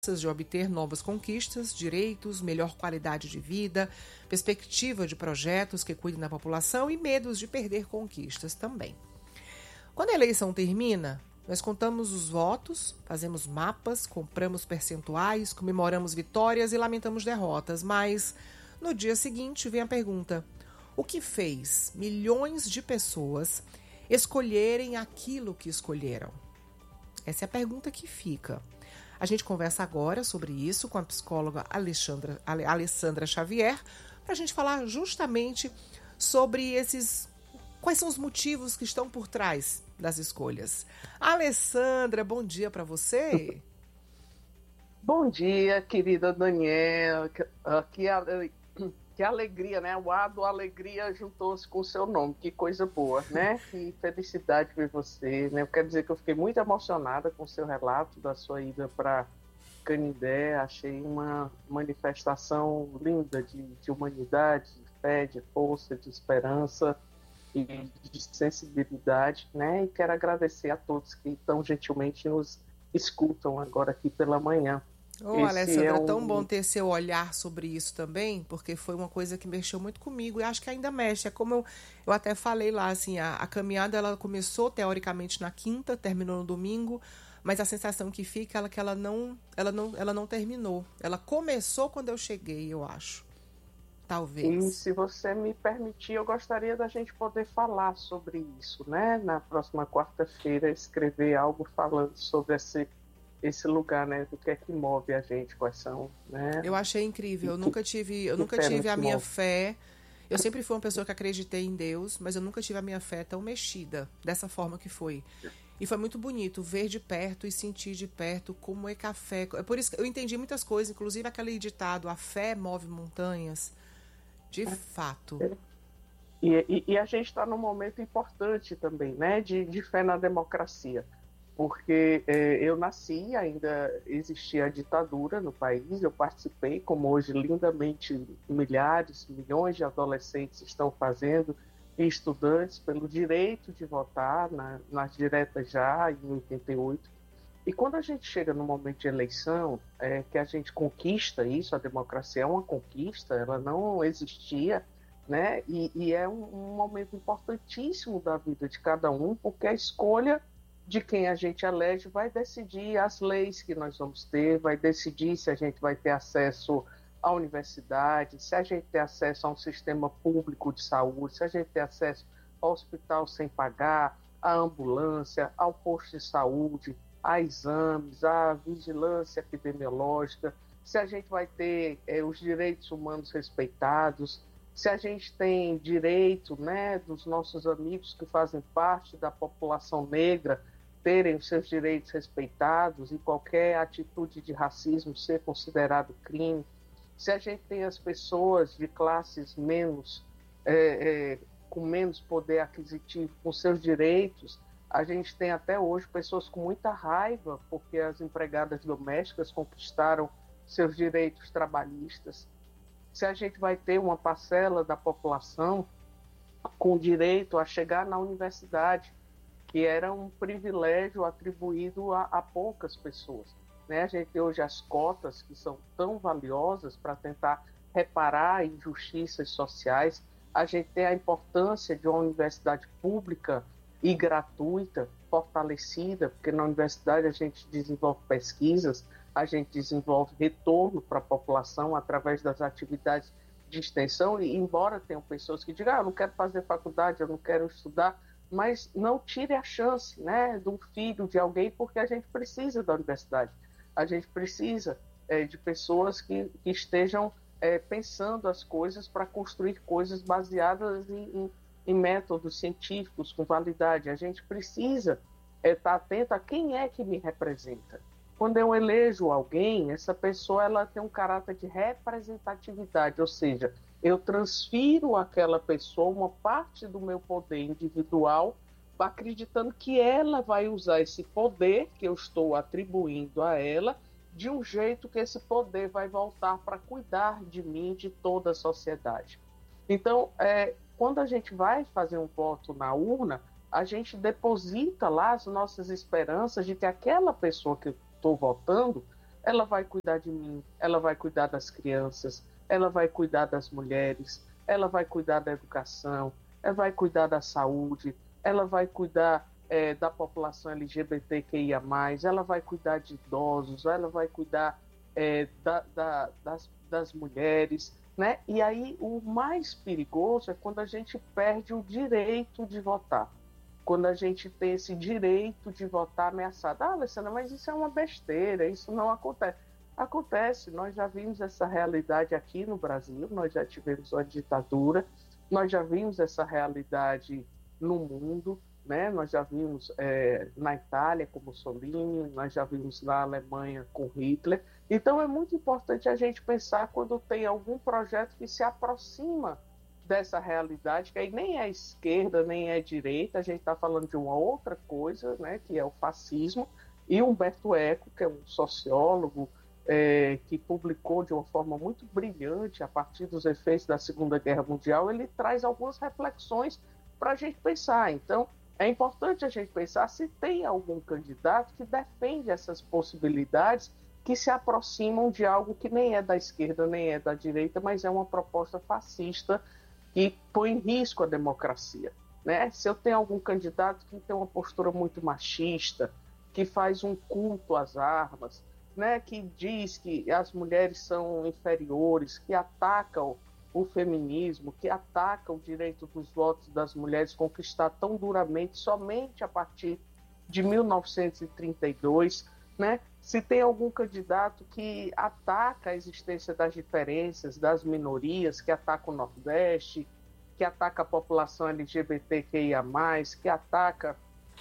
de obter novas conquistas, direitos, melhor qualidade de vida, perspectiva de projetos que cuidem da população e medos de perder conquistas também. Quando a eleição termina, nós contamos os votos, fazemos mapas, compramos percentuais, comemoramos vitórias e lamentamos derrotas, mas no dia seguinte vem a pergunta: o que fez milhões de pessoas escolherem aquilo que escolheram? Essa é a pergunta que fica. A gente conversa agora sobre isso com a psicóloga Alessandra Xavier, para a gente falar justamente sobre quais são os motivos que estão por trás das escolhas. Alessandra, bom dia para você. Bom dia, querida Daniela. Que alegria, né? O A do Alegria juntou-se com o seu nome. Que coisa boa, né? Que felicidade ver você, né? Eu quero dizer que eu fiquei muito emocionada com o seu relato da sua ida para Canindé. Achei uma manifestação linda de humanidade, de fé, de força, de esperança e de sensibilidade, né? E quero agradecer a todos que tão gentilmente nos escutam agora aqui pela manhã. Alessandra, tão bom ter seu olhar sobre isso também, porque foi uma coisa que mexeu muito comigo e acho que ainda mexe. É como eu até falei lá, assim, a caminhada ela começou teoricamente na quinta, terminou no domingo, mas a sensação que fica é que ela não terminou. Ela começou quando eu cheguei, eu acho. Talvez. E se você me permitir, eu gostaria da gente poder falar sobre isso, né? Na próxima quarta-feira, escrever algo falando sobre esse lugar, né, do que é que move a gente, quais são, né? Eu achei incrível, eu nunca tive a minha fé, eu sempre fui uma pessoa que acreditei em Deus, mas eu nunca tive a minha fé tão mexida, dessa forma que foi. E foi muito bonito ver de perto e sentir de perto como é que a fé... É por isso que eu entendi muitas coisas, inclusive aquele ditado, a fé move montanhas, de fato. E a gente está num momento importante também, né, de fé na democracia. Porque eu nasci, ainda existia a ditadura no país, eu participei, como hoje lindamente milhões de adolescentes estão fazendo, e estudantes, pelo direito de votar nas diretas já, em 88. E quando a gente chega no momento de eleição, que a gente conquista isso, a democracia é uma conquista, ela não existia, né? E é um momento importantíssimo da vida de cada um, porque a escolha de quem a gente elege vai decidir as leis que nós vamos ter, vai decidir se a gente vai ter acesso à universidade, se a gente tem acesso a um sistema público de saúde, se a gente tem acesso ao hospital sem pagar, à ambulância, ao posto de saúde, a exames, à vigilância epidemiológica, se a gente vai ter os direitos humanos respeitados, se a gente tem direito, né, dos nossos amigos que fazem parte da população negra terem os seus direitos respeitados e qualquer atitude de racismo ser considerado crime, se a gente tem as pessoas de classes com menos poder aquisitivo, com seus direitos, a gente tem até hoje pessoas com muita raiva porque as empregadas domésticas conquistaram seus direitos trabalhistas. Se a gente vai ter uma parcela da população com direito a chegar na universidade, que era um privilégio atribuído a poucas pessoas, né? A gente tem hoje as cotas, que são tão valiosas para tentar reparar injustiças sociais. A gente tem a importância de uma universidade pública e gratuita, fortalecida, porque na universidade a gente desenvolve pesquisas, a gente desenvolve retorno para a população através das atividades de extensão, e embora tenham pessoas que digam, eu não quero fazer faculdade, eu não quero estudar, mas não tire a chance, né, de um filho de alguém, porque a gente precisa da universidade, a gente precisa de pessoas que estejam pensando as coisas para construir coisas baseadas em métodos científicos com validade. A gente precisa estar atento a quem é que me representa. Quando eu elejo alguém, essa pessoa ela tem um caráter de representatividade, ou seja, eu transfiro àquela pessoa uma parte do meu poder individual, acreditando que ela vai usar esse poder que eu estou atribuindo a ela de um jeito que esse poder vai voltar para cuidar de mim, de toda a sociedade. Então, quando a gente vai fazer um voto na urna, a gente deposita lá as nossas esperanças de que aquela pessoa que eu estou votando ela vai cuidar de mim, ela vai cuidar das crianças, ela vai cuidar das mulheres, ela vai cuidar da educação, ela vai cuidar da saúde, ela vai cuidar da população LGBTQIA+, ela vai cuidar de idosos, ela vai cuidar das mulheres, né? E aí o mais perigoso é quando a gente perde o direito de votar. Quando a gente tem esse direito de votar ameaçado. Ah, Alessandra, mas isso é uma besteira, isso não acontece. Acontece, nós já vimos essa realidade aqui no Brasil, nós já tivemos uma ditadura, nós já vimos essa realidade no mundo, né? Nós já vimos na Itália com Mussolini, nós já vimos na Alemanha com Hitler. Então é muito importante a gente pensar quando tem algum projeto que se aproxima dessa realidade, que aí nem é esquerda, nem é direita, a gente está falando de uma outra coisa, né, que é o fascismo, e Humberto Eco, que é um sociólogo que publicou de uma forma muito brilhante, a partir dos efeitos da Segunda Guerra Mundial, ele traz algumas reflexões para a gente pensar. Então, é importante a gente pensar se tem algum candidato que defende essas possibilidades que se aproximam de algo que nem é da esquerda, nem é da direita, mas é uma proposta fascista que põe em risco a democracia, né? Se eu tenho algum candidato que tem uma postura muito machista, que faz um culto às armas, né? Que diz que as mulheres são inferiores, que ataca o feminismo, que ataca o direito dos votos das mulheres conquistado tão duramente somente a partir de 1932, né? Se tem algum candidato que ataca a existência das diferenças, das minorias, que ataca o Nordeste, que ataca a população LGBTQIA+, que ataca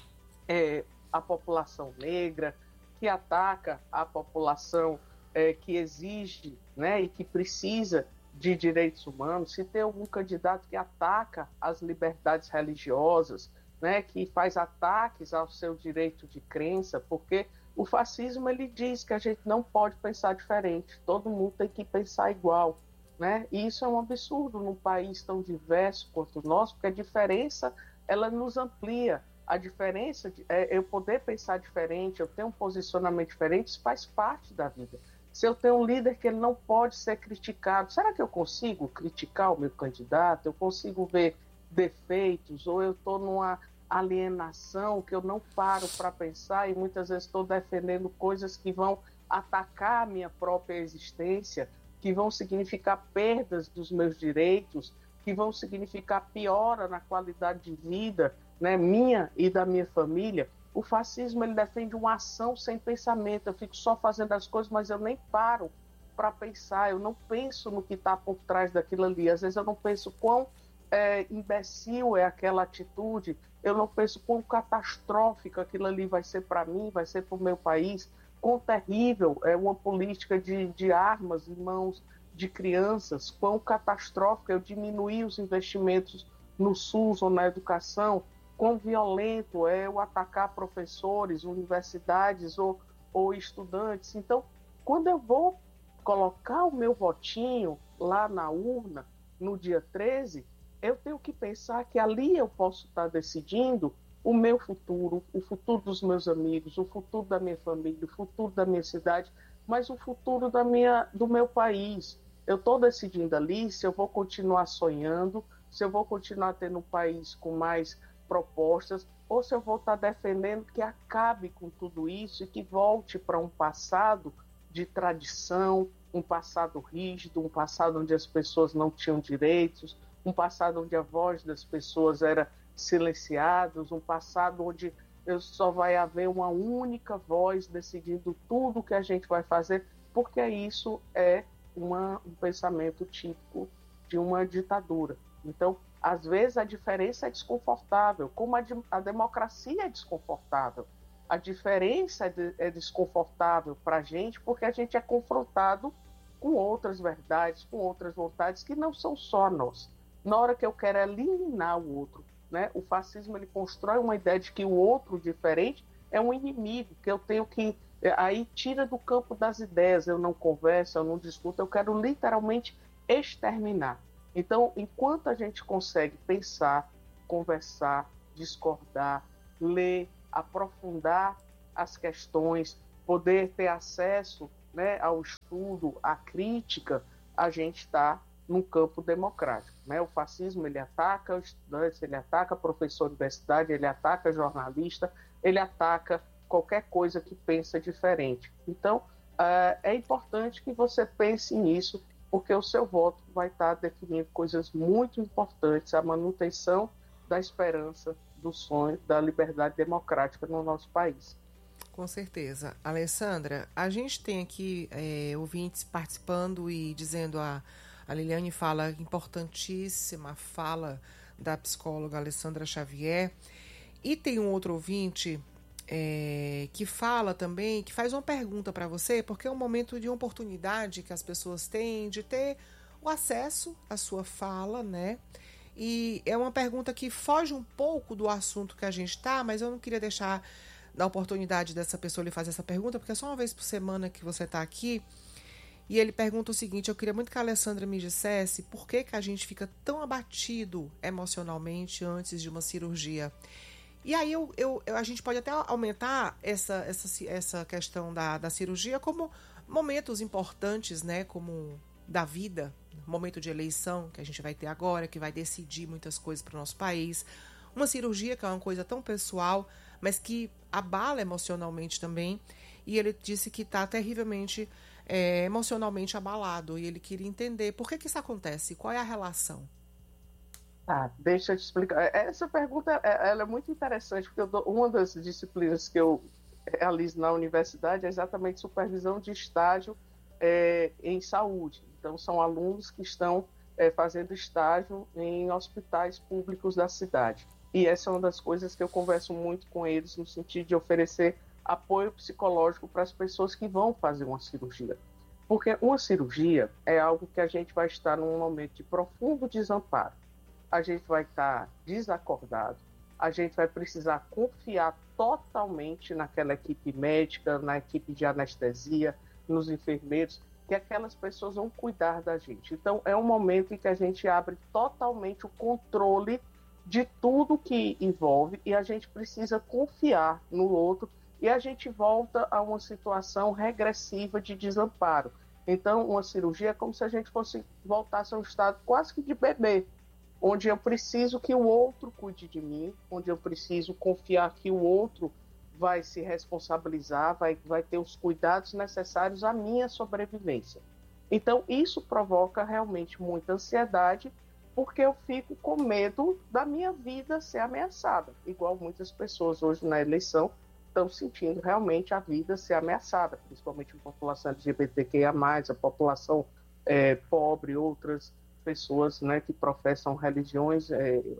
a população negra, que ataca a população que exige, né, e que precisa de direitos humanos, se tem algum candidato que ataca as liberdades religiosas, né, que faz ataques ao seu direito de crença, porque o fascismo ele diz que a gente não pode pensar diferente, todo mundo tem que pensar igual, né? E isso é um absurdo num país tão diverso quanto o nosso, porque a diferença ela nos amplia. A diferença de eu poder pensar diferente, eu ter um posicionamento diferente, isso faz parte da vida. Se eu tenho um líder que ele não pode ser criticado, será que eu consigo criticar o meu candidato? Eu consigo ver defeitos? Ou eu estou numa alienação que eu não paro para pensar e muitas vezes estou defendendo coisas que vão atacar a minha própria existência, que vão significar perdas dos meus direitos, que vão significar piora na qualidade de vida, né, minha e da minha família. O fascismo ele defende uma ação sem pensamento. Eu fico só fazendo as coisas, mas eu nem paro para pensar. Eu não penso no que está por trás daquilo ali. Às vezes eu não penso quão imbecil é aquela atitude. Eu não penso quão catastrófico aquilo ali vai ser para mim, vai ser para o meu país. Quão terrível é uma política de armas em mãos de crianças. Quão catastrófico é eu diminuir os investimentos no SUS ou na educação. Quão violento é o atacar professores, universidades ou estudantes. Então, quando eu vou colocar o meu votinho lá na urna, no dia 13, eu tenho que pensar que ali eu posso estar decidindo o meu futuro, o futuro dos meus amigos, o futuro da minha família, o futuro da minha cidade, mas o futuro do meu país. Eu estou decidindo ali se eu vou continuar sonhando, se eu vou continuar tendo um país com mais propostas, ou se eu vou estar defendendo que acabe com tudo isso e que volte para um passado de tradição, um passado rígido, um passado onde as pessoas não tinham direitos, um passado onde a voz das pessoas era silenciada, um passado onde só vai haver uma única voz decidindo tudo que a gente vai fazer, porque isso é um pensamento típico de uma ditadura. Então, às vezes a diferença é desconfortável, como a democracia é desconfortável. A diferença é desconfortável para a gente porque a gente é confrontado com outras verdades, com outras vontades que não são só nós. Na hora que eu quero eliminar o outro, né? O fascismo ele constrói uma ideia de que o outro diferente é um inimigo, que eu tenho que... Aí tira do campo das ideias, eu não converso, eu não discuto, eu quero literalmente exterminar. Então, enquanto a gente consegue pensar, conversar, discordar, ler, aprofundar as questões, poder ter acesso, né, ao estudo, à crítica, a gente está num campo democrático, né? O fascismo, ele ataca estudantes, ele ataca professor de universidade, ele ataca jornalista, ele ataca qualquer coisa que pensa diferente. Então, é importante que você pense nisso, porque o seu voto vai estar definindo coisas muito importantes, a manutenção da esperança, do sonho, da liberdade democrática no nosso país. Com certeza. Alessandra, a gente tem aqui ouvintes participando e dizendo a Liliane fala importantíssima fala da psicóloga Alessandra Xavier. E tem um outro ouvinte que fala também, que faz uma pergunta para você, porque é um momento de oportunidade que as pessoas têm de ter o acesso à sua fala, né? E é uma pergunta que foge um pouco do assunto que a gente está, mas eu não queria deixar da oportunidade dessa pessoa lhe fazer essa pergunta, porque é só uma vez por semana que você está aqui. E ele pergunta o seguinte: eu queria muito que a Alessandra me dissesse por que a gente fica tão abatido emocionalmente antes de uma cirurgia. E aí a gente pode até aumentar essa questão da cirurgia como momentos importantes, né, como da vida, momento de eleição que a gente vai ter agora, que vai decidir muitas coisas para o nosso país. Uma cirurgia que é uma coisa tão pessoal, mas que abala emocionalmente também. E ele disse que está terrivelmente emocionalmente abalado. E ele queria entender por que isso acontece, qual é a relação. Deixa eu te explicar. Essa pergunta ela é muito interessante, porque uma das disciplinas que eu realizo na universidade é exatamente supervisão de estágio em saúde. Então, são alunos que estão fazendo estágio em hospitais públicos da cidade. E essa é uma das coisas que eu converso muito com eles, no sentido de oferecer apoio psicológico para as pessoas que vão fazer uma cirurgia. Porque uma cirurgia é algo que a gente vai estar num momento de profundo desamparo. A gente vai estar desacordado, a gente vai precisar confiar totalmente naquela equipe médica, na equipe de anestesia, nos enfermeiros, que aquelas pessoas vão cuidar da gente. Então, é um momento em que a gente abre totalmente o controle de tudo que envolve e a gente precisa confiar no outro e a gente volta a uma situação regressiva de desamparo. Então, uma cirurgia é como se a gente voltasse a um estado quase que de bebê, onde eu preciso que o outro cuide de mim, onde eu preciso confiar que o outro vai se responsabilizar, vai ter os cuidados necessários à minha sobrevivência. Então, isso provoca realmente muita ansiedade, porque eu fico com medo da minha vida ser ameaçada, igual muitas pessoas hoje na eleição estão sentindo realmente a vida ser ameaçada, principalmente a população LGBTQIA+, a população pobre, outras pessoas, né, que professam religiões,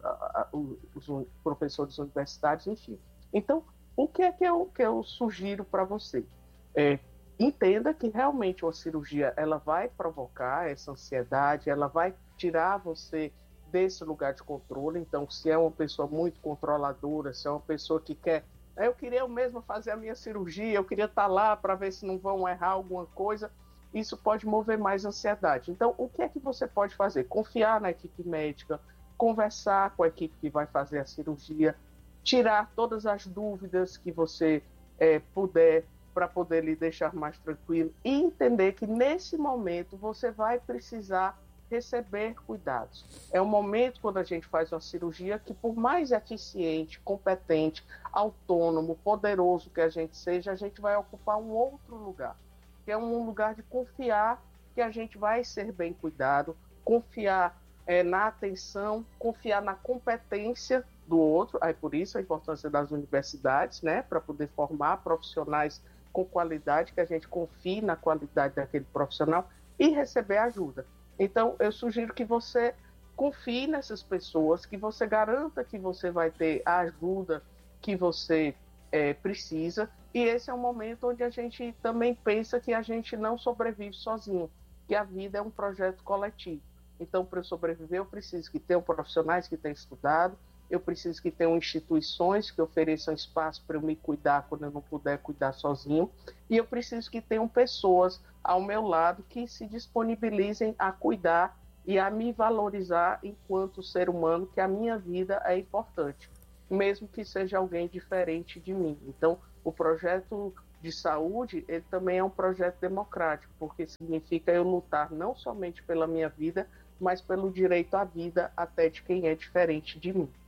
os professores universitários, enfim. Então, o que é que eu sugiro para você? Entenda que realmente uma cirurgia ela vai provocar essa ansiedade, ela vai tirar você desse lugar de controle. Então, se é uma pessoa muito controladora, se é uma pessoa que quer... Eu queria eu mesma fazer a minha cirurgia, eu queria estar lá para ver se não vão errar alguma coisa... Isso pode mover mais ansiedade. Então, o que é que você pode fazer? Confiar na equipe médica, conversar com a equipe que vai fazer a cirurgia, tirar todas as dúvidas que você puder para poder lhe deixar mais tranquilo e entender que nesse momento você vai precisar receber cuidados. É um momento quando a gente faz uma cirurgia que, por mais eficiente, competente, autônomo, poderoso que a gente vai ocupar um outro lugar. Que é um lugar de confiar que a gente vai ser bem cuidado, confiar na atenção, confiar na competência do outro. Aí por isso a importância das universidades, né, para poder formar profissionais com qualidade, que a gente confie na qualidade daquele profissional e receber ajuda. Então eu sugiro que você confie nessas pessoas, que você garanta que você vai ter a ajuda que você precisa. E esse é um momento onde a gente também pensa que a gente não sobrevive sozinho, que a vida é um projeto coletivo. Então, para eu sobreviver, eu preciso que tenham profissionais que tenham estudado, eu preciso que tenham instituições que ofereçam espaço para eu me cuidar quando eu não puder cuidar sozinho, e eu preciso que tenham pessoas ao meu lado que se disponibilizem a cuidar e a me valorizar enquanto ser humano, que a minha vida é importante, mesmo que seja alguém diferente de mim. Então, o projeto de saúde, ele também é um projeto democrático, porque significa eu lutar não somente pela minha vida, mas pelo direito à vida até de quem é diferente de mim.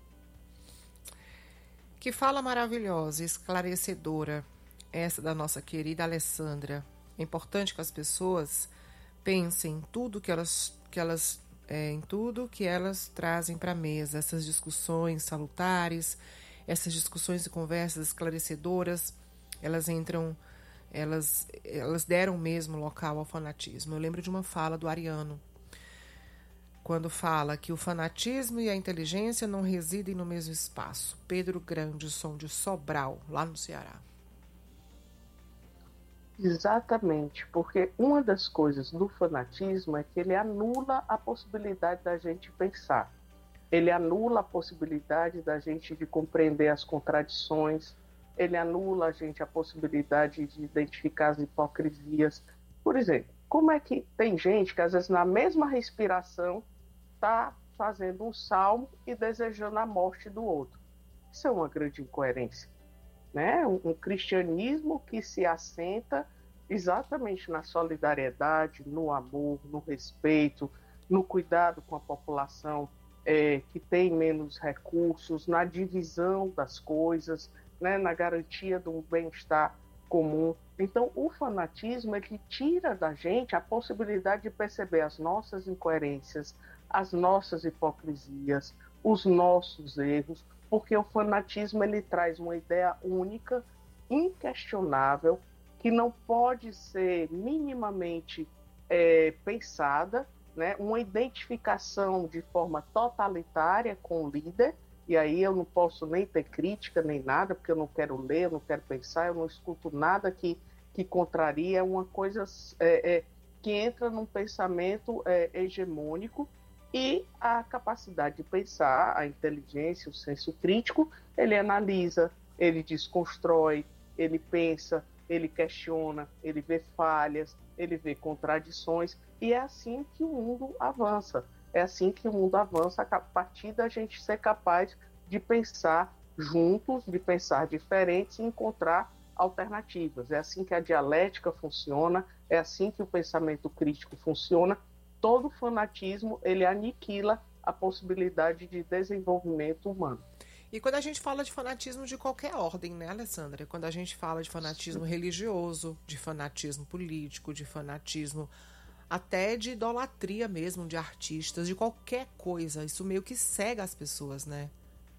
Que fala maravilhosa, esclarecedora, essa da nossa querida Alessandra. É importante que as pessoas pensem em tudo em tudo que elas trazem para a mesa, essas discussões salutares, essas discussões e conversas esclarecedoras, elas deram mesmo local ao fanatismo. Eu lembro de uma fala do Ariano, quando fala que o fanatismo e a inteligência não residem no mesmo espaço. Pedro Grande, som de Sobral, lá no Ceará. Exatamente, porque uma das coisas do fanatismo é que ele anula a possibilidade da gente pensar. Ele anula a possibilidade da gente de compreender as contradições, ele anula a gente a possibilidade de identificar as hipocrisias. Por exemplo, como é que tem gente que às vezes na mesma respiração está fazendo um salmo e desejando a morte do outro? Isso é uma grande incoerência, né? Um cristianismo que se assenta exatamente na solidariedade, no amor, no respeito, no cuidado com a população que tem menos recursos, na divisão das coisas, né? Na garantia de um bem-estar comum. Então, o fanatismo ele tira da gente a possibilidade de perceber as nossas incoerências, as nossas hipocrisias, os nossos erros, porque o fanatismo ele traz uma ideia única, inquestionável, que não pode ser minimamente pensada, né? Uma identificação de forma totalitária com o líder, e aí eu não posso nem ter crítica nem nada, porque eu não quero ler, eu não quero pensar, eu não escuto nada que contraria, uma coisa que entra num pensamento hegemônico, e a capacidade de pensar, a inteligência, o senso crítico, ele analisa, ele desconstrói, ele pensa, ele questiona, ele vê falhas, ele vê contradições, e é assim que o mundo avança. É assim que o mundo avança, a partir da gente ser capaz de pensar juntos, de pensar diferentes e encontrar alternativas. É assim que a dialética funciona, é assim que o pensamento crítico funciona. Todo fanatismo, ele aniquila a possibilidade de desenvolvimento humano. E quando a gente fala de fanatismo de qualquer ordem, né, Alessandra? Quando a gente fala de fanatismo religioso, de fanatismo político, de fanatismo até de idolatria mesmo, de artistas, de qualquer coisa. Isso meio que cega as pessoas, né?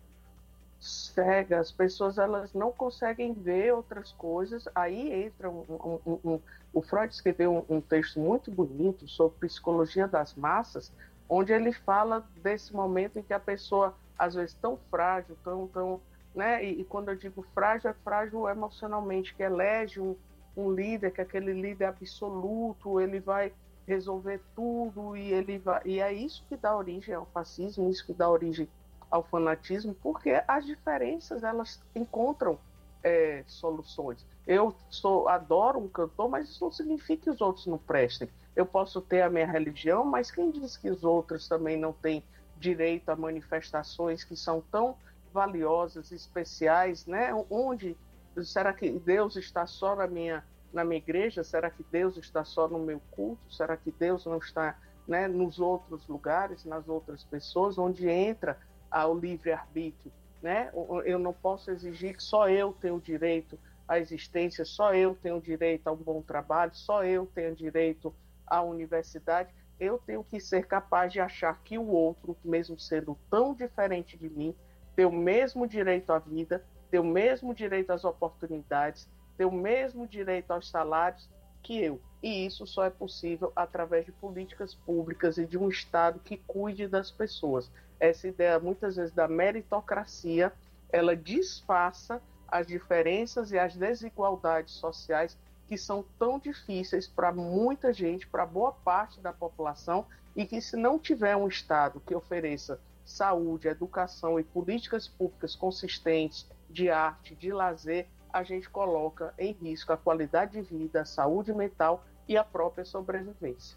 Cega, as pessoas elas não conseguem ver outras coisas. Aí entra o Freud escreveu um texto muito bonito sobre psicologia das massas, onde ele fala desse momento em que a pessoa, às vezes, tão frágil, tão né? E quando eu digo frágil, é frágil emocionalmente, que elege um líder, que aquele líder absoluto, ele vai resolver tudo, e é isso que dá origem ao fascismo, isso que dá origem ao fanatismo, porque as diferenças elas encontram soluções. Eu adoro um cantor, mas isso não significa que os outros não prestem. Eu posso ter a minha religião, mas quem diz que os outros também não têm direito a manifestações que são tão valiosas, especiais, né? Onde será que Deus está só na minha igreja? Será que Deus está só no meu culto? Será que Deus não está, né, nos outros lugares, nas outras pessoas, onde entra ao livre-arbítrio, né? Eu não posso exigir que só eu tenho direito à existência, só eu tenho direito a um bom trabalho, só eu tenho direito à universidade. Eu tenho que ser capaz de achar que o outro, mesmo sendo tão diferente de mim, tem o mesmo direito à vida, tem o mesmo direito às oportunidades, tem o mesmo direito aos salários que eu. E isso só é possível através de políticas públicas e de um Estado que cuide das pessoas. Essa ideia, muitas vezes, da meritocracia, ela disfarça as diferenças e as desigualdades sociais que são tão difíceis para muita gente, para boa parte da população, e que se não tiver um Estado que ofereça saúde, educação e políticas públicas consistentes de arte, de lazer, a gente coloca em risco a qualidade de vida, a saúde mental e a própria sobrevivência.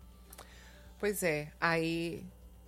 Pois é, aí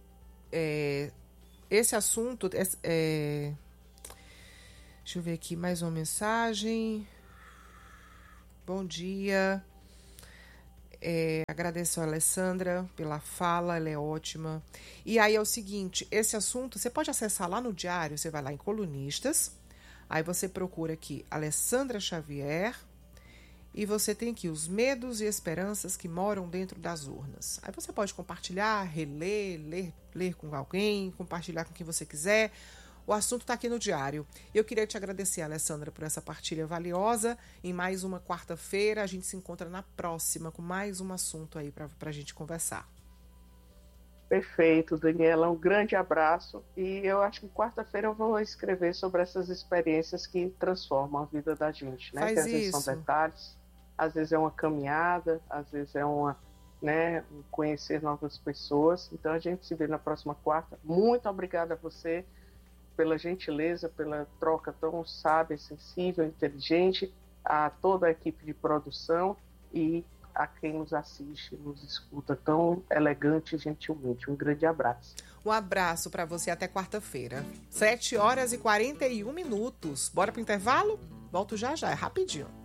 esse assunto, deixa eu ver aqui mais uma mensagem. Bom dia. Agradeço a Alessandra pela fala, ela é ótima. E aí é o seguinte, esse assunto você pode acessar lá no diário, você vai lá em colunistas, aí você procura aqui Alessandra Xavier e você tem aqui os medos e esperanças que moram dentro das urnas. Aí você pode compartilhar, reler, ler com alguém, compartilhar com quem você quiser. O assunto está aqui no diário. Eu queria te agradecer, Alessandra, por essa partilha valiosa. Em mais uma quarta-feira, a gente se encontra na próxima com mais um assunto aí para a gente conversar. Perfeito, Daniela. Um grande abraço. E eu acho que quarta-feira eu vou escrever sobre essas experiências que transformam a vida da gente, né? Faz que às vezes isso. são detalhes, às vezes é uma caminhada, às vezes é um conhecer novas pessoas. Então a gente se vê na próxima quarta. Muito obrigada a você pela gentileza, pela troca tão sábia, sensível, inteligente, a toda a equipe de produção e a quem nos assiste, nos escuta tão elegante e gentilmente. Um grande abraço. Um abraço para você até quarta-feira. 7h41. Bora pro intervalo? Volto já, é rapidinho.